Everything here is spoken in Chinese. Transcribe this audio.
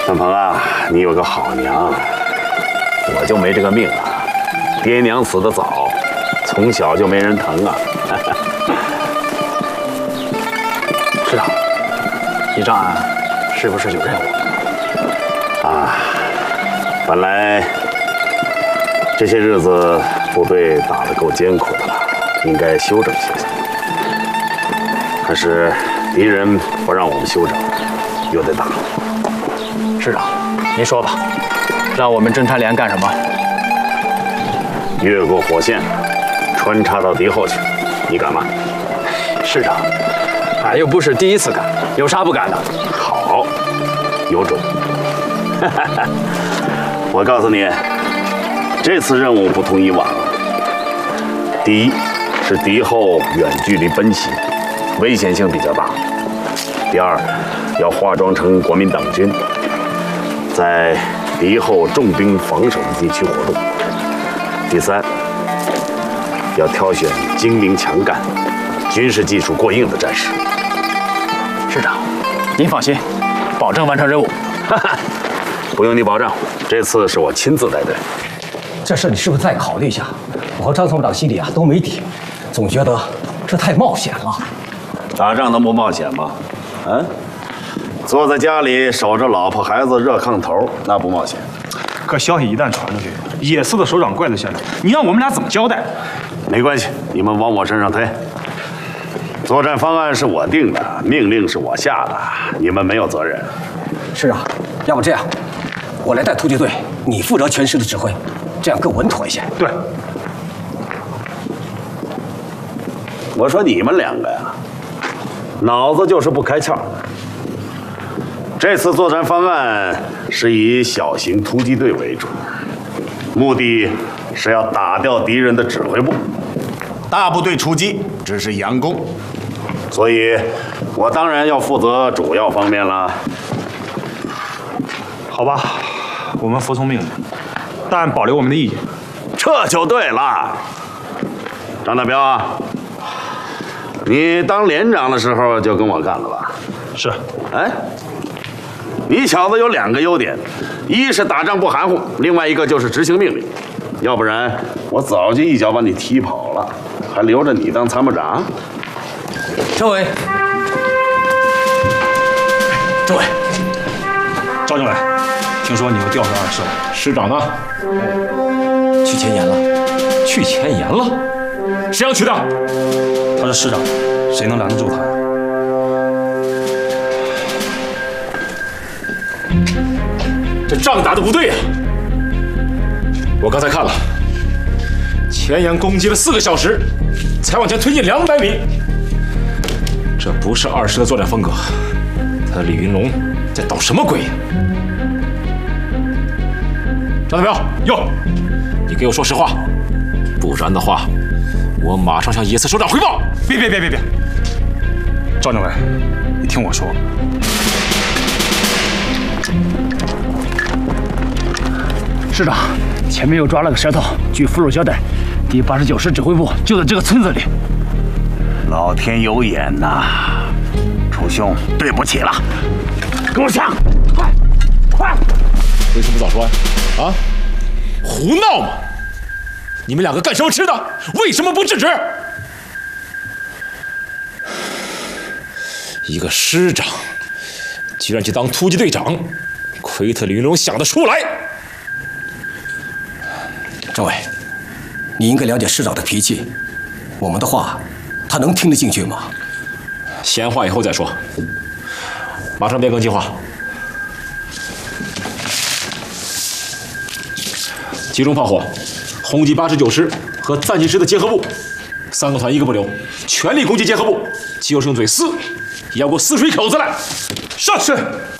范鹏啊，你有个好娘，我就没这个命啊！爹娘死得早，从小就没人疼啊。 师长，你这案是不是有任务？ 啊，本来这些日子部队打得够艰苦的了，应该休整歇歇。可是敌人不让我们休整，又得打。 师长，您说吧，让我们侦察连干什么？ 越过火线，穿插到敌后去，你敢吗？ 师长，俺又不是第一次干，有啥不敢的？ 好，有种！我告诉你，这次任务不同以往。第一是敌后远距离奔袭，危险性比较大。第二，要化妆成国民党军，在敌后重兵防守的地区活动。第三，要挑选精明强干、军事技术过硬的战士。 师长，您放心，保证完成任务。 不用你保证，这次是我亲自带队。 这事你是不是再考虑一下？我和张参谋长心里都没底，总觉得这太冒险了。 打仗能不冒险吗？嗯，坐在家里守着老婆孩子热炕头，那不冒险。 可消息一旦传出去，野司的首长怪在下面，你让我们俩怎么交代？ 没关系，你们往我身上推。作战方案是我定的，命令是我下的，你们没有责任。 是啊，要不这样，我来带突击队，你负责全师的指挥，这样更稳妥一些。 对， 我说你们两个呀，脑子就是不开窍。这次作战方案是以小型突击队为主，目的是要打掉敌人的指挥部，大部队出击只是佯攻，所以我当然要负责主要方面了。 好吧，我们服从命令，但保留我们的意见。 这就对了，张大彪啊，你当连长的时候就跟我干了吧？ 是。 哎，你小子有两个优点，一是打仗不含糊，另外一个就是执行命令。要不然我早就一脚把你踢跑了，还留着你当参谋长。 政委，政委， 赵政委，听说你又调回二师了？ 师长呢？ 去前沿了。 去前沿了？谁让去的？ 他是师长，谁能拦得住他呀？ 这仗打得不对呀！我刚才看了，前沿攻击了4个小时，才往前推进200米。这不是二师的作战风格。他李云龙在捣什么鬼？张大彪，哟，你给我说实话，不然的话，我马上向野司首长汇报。 别！赵政委，你听我说。 师长，前面又抓了个舌头，据俘虏交代，第89师指挥部就在这个村子里。 老天有眼呐，楚兄，对不起了。跟我上，快！ 为什么不早说呀？啊，胡闹嘛！你们两个干什么吃的？为什么不制止？一个师长居然去当突击队长，亏他李云龙想得出来。 政委，你应该了解师长的脾气，我们的话，他能听得进去吗？ 闲话以后再说，马上变更计划。集中炮火，轰击89师和暂进师的结合部，3个团1个不留，全力攻击结合部，就剩嘴4，要给我撕出一口子来。 是。